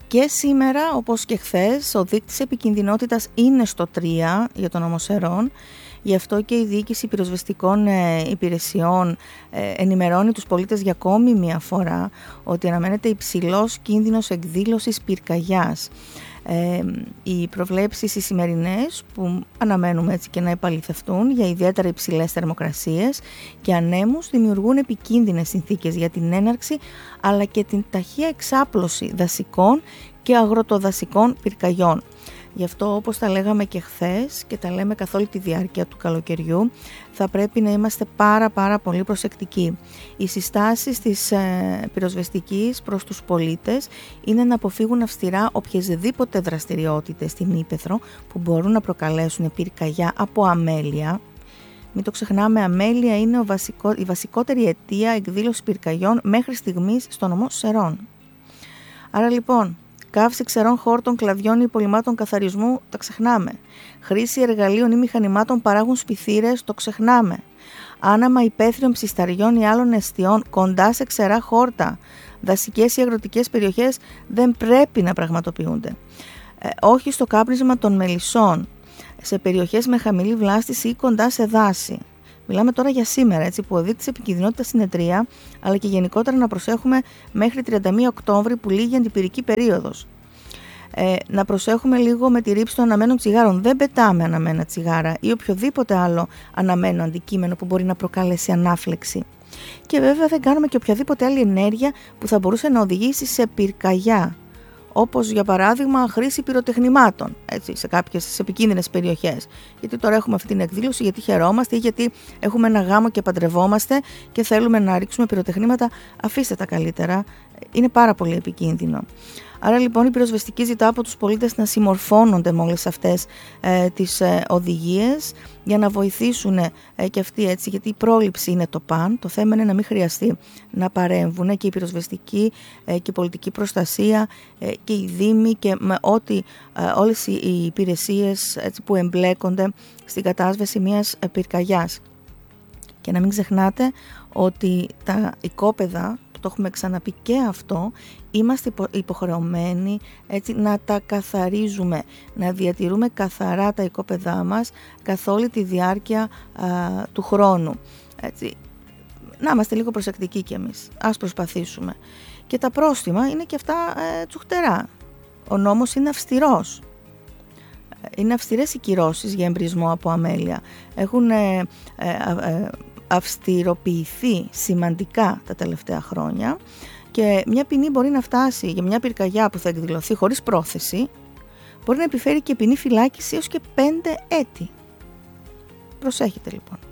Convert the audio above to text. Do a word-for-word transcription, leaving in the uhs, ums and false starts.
Και σήμερα, όπως και χθες, ο δείκτης επικινδυνότητας είναι στο τρία για τον νόμο Σερών. Γι' αυτό και η Διοίκηση Πυροσβεστικών ε, Υπηρεσιών ε, ενημερώνει τους πολίτες για ακόμη μία φορά ότι αναμένεται υψηλός κίνδυνος εκδήλωσης πυρκαγιάς. Ε, οι προβλέψεις οι σημερινές που αναμένουμε έτσι και να επαληθευτούν για ιδιαίτερα υψηλές θερμοκρασίες και ανέμους δημιουργούν επικίνδυνες συνθήκες για την έναρξη αλλά και την ταχεία εξάπλωση δασικών και αγροτοδασικών πυρκαγιών. Γι' αυτό, όπως τα λέγαμε και χθες και τα λέμε καθ' όλη τη διάρκεια του καλοκαιριού, θα πρέπει να είμαστε πάρα πάρα πολύ προσεκτικοί. Οι συστάσεις της ε, πυροσβεστικής προς τους πολίτες είναι να αποφύγουν αυστηρά οποιασδήποτε δραστηριότητες στην ύπαιθρο που μπορούν να προκαλέσουν πυρκαγιά από αμέλεια. Μην το ξεχνάμε, αμέλεια είναι ο βασικό, η βασικότερη αιτία εκδήλωσης πυρκαγιών μέχρι στιγμής στο νομό Σερών. Άρα λοιπόν, καύση ξερών χόρτων, κλαδιών ή υπολειμμάτων καθαρισμού, τα ξεχνάμε. Χρήση εργαλείων ή μηχανημάτων παράγουν σπιθύρες, το ξεχνάμε. Άναμα υπαίθριων ψισταριών ή άλλων εστιών κοντά σε ξερά χόρτα, δασικές ή αγροτικές περιοχές δεν πρέπει να πραγματοποιούνται. Ε, όχι στο κάπνισμα των μελισσών, σε περιοχές με χαμηλή βλάστηση ή κοντά σε δάση. Μιλάμε τώρα για σήμερα, έτσι, που ο δείκτης επικινδυνότητας είναι τρία, αλλά και γενικότερα να προσέχουμε μέχρι τριάντα μία Οκτώβρη που λήγει η αντιπυρική περίοδος. Ε, να προσέχουμε λίγο με τη ρήψη των αναμένων τσιγάρων. Δεν πετάμε αναμένα τσιγάρα ή οποιοδήποτε άλλο αναμένο αντικείμενο που μπορεί να προκαλέσει ανάφλεξη. Και βέβαια δεν κάνουμε και οποιαδήποτε άλλη ενέργεια που θα μπορούσε να οδηγήσει σε πυρκαγιά. Όπως για παράδειγμα χρήση πυροτεχνημάτων, έτσι, σε κάποιες σε επικίνδυνες περιοχές. Γιατί τώρα έχουμε αυτή την εκδήλωση, γιατί χαιρόμαστε ή γιατί έχουμε ένα γάμο και παντρευόμαστε και θέλουμε να ρίξουμε πυροτεχνήματα, αφήστε τα καλύτερα, είναι πάρα πολύ επικίνδυνο. Άρα λοιπόν η πυροσβεστική ζητά από τους πολίτες να συμμορφώνονται με όλες αυτές ε, τις ε, οδηγίες για να βοηθήσουν ε, και αυτοί έτσι, γιατί η πρόληψη είναι το παν, το θέμα είναι να μην χρειαστεί να παρέμβουν και η πυροσβεστική ε, και η πολιτική προστασία ε, και οι δήμοι και με ό,τι ε, όλες οι υπηρεσίες έτσι, που εμπλέκονται στην κατάσβεση μιας ε, πυρκαγιάς. Και να μην ξεχνάτε ότι τα οικόπεδα, το έχουμε ξαναπεί και αυτό, είμαστε υποχρεωμένοι έτσι, να τα καθαρίζουμε, να διατηρούμε καθαρά τα οικόπεδά μας καθ' όλη τη διάρκεια α, του χρόνου. Έτσι. Να είμαστε λίγο προσεκτικοί κι εμείς, ας προσπαθήσουμε. Και τα πρόστιμα είναι και αυτά ε, τσουχτερά. Ο νόμος είναι αυστηρός. Είναι αυστηρές οι κυρώσεις για εμπρισμό από αμέλεια. Έχουν ε, ε, ε, αυστηροποιηθεί σημαντικά τα τελευταία χρόνια και μια ποινή μπορεί να φτάσει για μια πυρκαγιά που θα εκδηλωθεί χωρίς πρόθεση, μπορεί να επιφέρει και ποινή φυλάκιση έως και πέντε έτη. Προσέχετε λοιπόν.